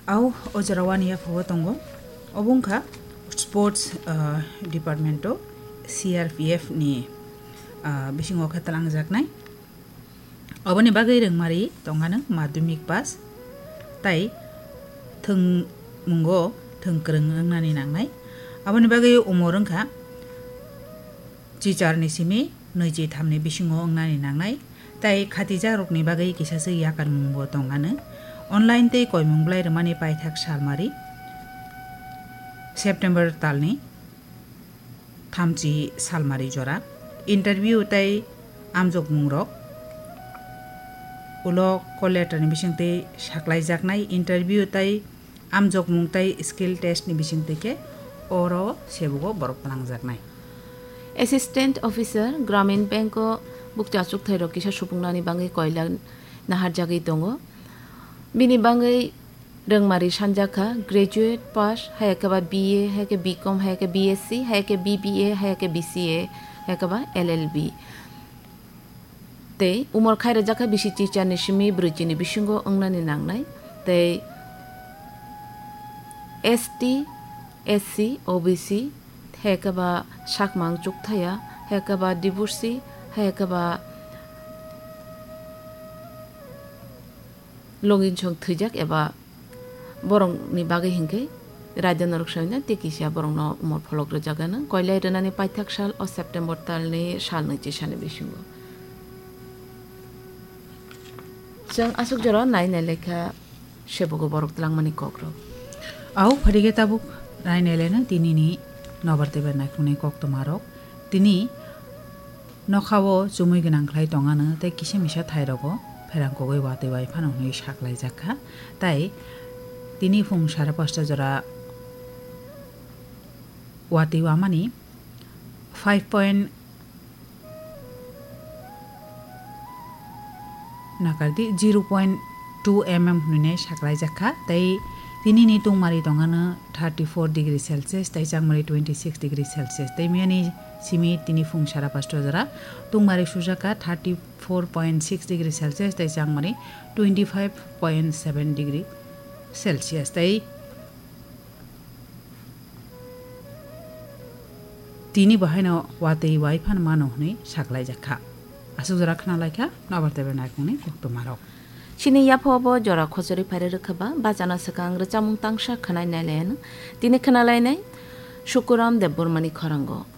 Au ojarawani afo tongo obungka sports departmento CRPF ni bisingo khatalang jaknai oboni bagai rengmari tongano madhyamik pass tai thung mungo thungkreng nani nangnai aboni bagai umorongkha teacher ni simi 23 ni bisingo nani nangnai tai khatija rokni bagai kisase yakar mungbo tongano online tei koimungblai rmani paithak salmari September talni thamchi salmari jora interview tai amjok mungrok ulo collator ni bisingte saklai jaknai interview tai amjok mung tai skill test ni bisingte ke oro sebugo borok talang jaknai assistant officer gramin bank ko bukcha chuk thairo kisa supungnani bangai koila nahar jagai tongo bini bangai rengmari sanjaka graduate pass hayakaba BA hayake BCom hayake BSc hayake BBA hayake BCA hayakaba LLB te umor khaira jaka bisi teacher ni simi brujini bisingo ongnani nangnai te ST SC OBC hayakaba sakmang chukthaya hayakaba divorcee hayakaba login chong thujak eba borong ni bagai hingke radio norok saina tekisia borong no umor pholok ro jagana koilai renani paithak sal o September talni sal nchi sane bisingo jang asuk jora naina lekha sebogo borok tlangmani kokro au pharige tabuk rainelena tinini nobartebe nakhune kok tomarok tini nokhawo chumui ginang khlai tongana tei kisa misa thairogo pherangkogoi watei bai phanoni saklai jakha tai tini phung 5:30 jora watei wamani 5. nakardi 0.2 mm hunine saklai jakha tai tini ni tungmari tongana 34 degree celsius tai changmari 26 degree celsius tai miani simi tini phung 5:30 jora tungmari sujaka 34.6 degree celsius tai changmari 25.7 degree celsius tai tini bahaina watei waifan mano hunai saklai jakha asu jora khna laikha nabartebe nakuni koktomarok chini yaphobo jora khosori phare rakhaba bajana sakang rechamung tangsa khanai nailen tini khanalai nai Shukuram Debormani Kharango